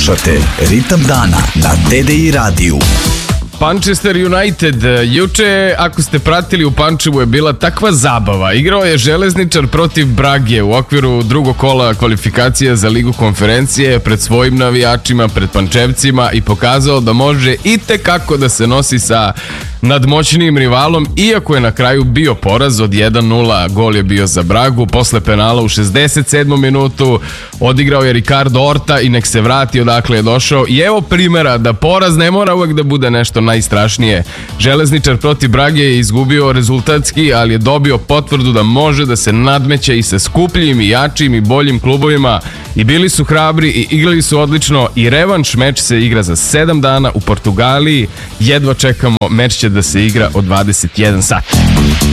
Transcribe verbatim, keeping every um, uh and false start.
Slušate Ritam dana na D D I radiju. Manchester United. Juče, ako ste pratili, u Pančevu je bila takva zabava. Igrao je Železničar protiv Brage u okviru drugog kola kvalifikacija za Ligu konferencije pred svojim navijačima, pred Pančevcima i pokazao da može itekako da se nosi sa nadmoćnijim rivalom, iako je na kraju bio poraz od jedan nula. Gol je bio za Bragu posle penala u šezdeset sedmom minutu. Odigrao je Ricardo Horta i nek se vrati odakle je došao. I evo primjera da poraz ne mora uvek da bude nešto najstrašnije. Železničar protiv Brage je izgubio rezultatski, ali je dobio potvrdu da može da se nadmeće i sa skupljim i jačim i boljim klubovima. I bili su hrabri i igrali su odlično. I revanš meč se igra za sedam dana u Portugaliji. Jedva čekamo, meč će da se igra od dvadeset jedan sat.